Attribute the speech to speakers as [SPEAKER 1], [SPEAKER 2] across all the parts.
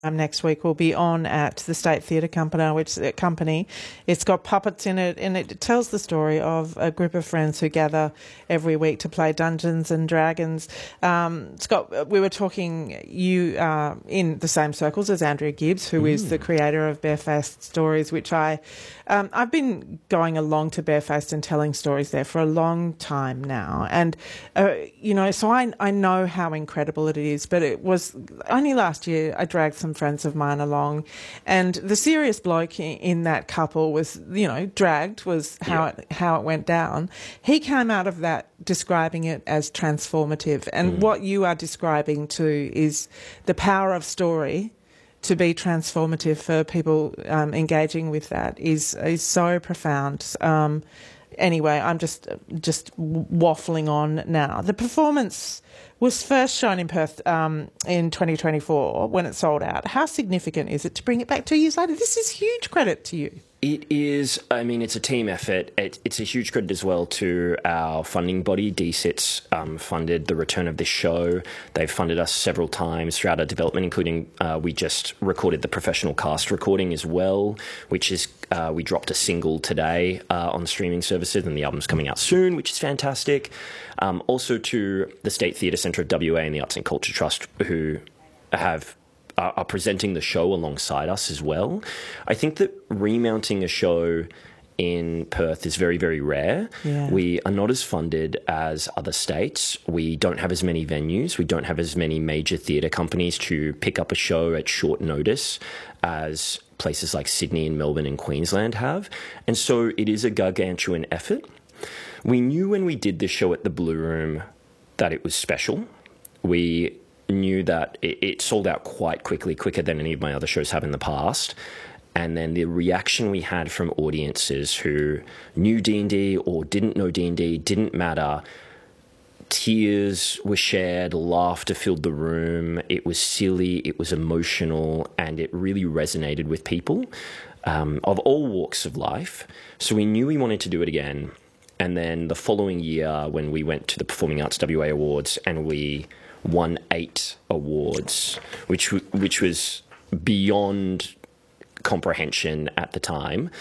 [SPEAKER 1] next week will be on at the State Theatre Company. It's got puppets in it, and it tells the story of a group of friends who gather every week to play Dungeons and Dragons. Scott, we were talking in the same circles as Andrea Gibbs, who is the creator of Barefaced Stories, which I've been going along to Barefaced and telling stories there for a long time now, and so I know how incredible it is. But it was only last year I dragged some friends of mine along, and the serious bloke in that couple was, dragged was how it went down. He came out of that describing it as transformative, and what you are describing too is the power of story to be transformative for people engaging with that is so profound. Anyway, I'm just waffling on now. The performance was first shown in Perth in 2024 when it sold out. How significant is it to bring it back 2 years later? This is huge credit to you.
[SPEAKER 2] It is. I mean, it's a team effort. It's a huge credit as well to our funding body. DSIT's funded the return of this show. They've funded us several times throughout our development, including we just recorded the professional cast recording as well, which is we dropped a single today on streaming services, and the album's coming out soon, which is fantastic. Also to the State Theatre Centre of WA and the Arts and Culture Trust, who are presenting the show alongside us as well. I think that remounting a show in Perth is very, very rare.
[SPEAKER 1] Yeah.
[SPEAKER 2] We are not as funded as other states. We don't have as many venues. We don't have as many major theatre companies to pick up a show at short notice as places like Sydney and Melbourne and Queensland have. And so it is a gargantuan effort. We knew when we did the show at the Blue Room that it was special. We knew that it sold out quite quickly, quicker than any of my other shows have in the past. And then the reaction we had from audiences who knew D&D or didn't know D&D didn't matter. Tears were shared, laughter filled the room. It was silly, it was emotional, and it really resonated with people of all walks of life. So we knew we wanted to do it again. And then the following year, when we went to the Performing Arts WA Awards and we won 8 awards, which was beyond comprehension at the time,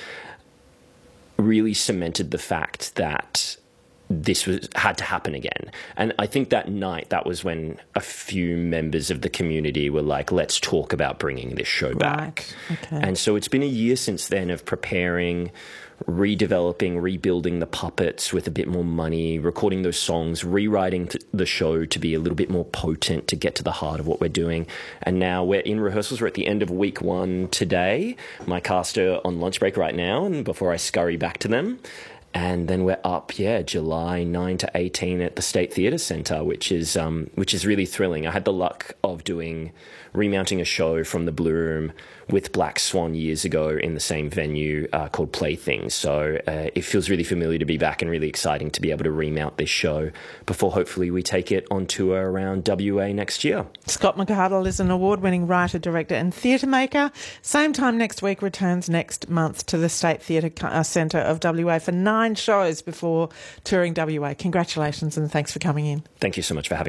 [SPEAKER 2] really cemented the fact that this had to happen again. And I think that night, that was when a few members of the community were like, let's talk about bringing this show back.
[SPEAKER 1] Okay.
[SPEAKER 2] And so it's been a year since then of preparing, redeveloping, rebuilding the puppets with a bit more money, recording those songs, rewriting the show to be a little bit more potent, to get to the heart of what we're doing. And now we're in rehearsals. We're at the end of week 1 today. My cast are on lunch break right now, and before I scurry back to them. And then we're up, July 9 to 18 at the State Theatre Centre, which is really thrilling. I had the luck of remounting a show from the Blue Room with Black Swan years ago in the same venue called Playthings. So it feels really familiar to be back, and really exciting to be able to remount this show before hopefully we take it on tour around WA next year.
[SPEAKER 1] Scott McArdle is an award-winning writer, director and theatre maker. Same time next week, returns next month to the State Theatre Centre of WA for 9 shows before touring WA. Congratulations and thanks for coming in.
[SPEAKER 2] Thank you so much for having me.